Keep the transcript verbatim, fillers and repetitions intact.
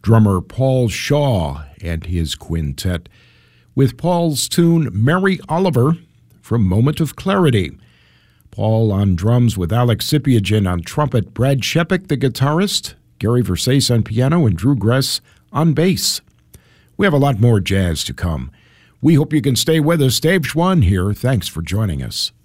drummer Paul Shaw and his quintet, with Paul's tune Mary Oliver from Moment of Clarity. Paul on drums with Alex Sipiagin on trumpet, Brad Shepik, the guitarist, Gary Versace on piano, and Drew Gress on bass. We have a lot more jazz to come. We hope you can stay with us. Dave Schwann here. Thanks for joining us.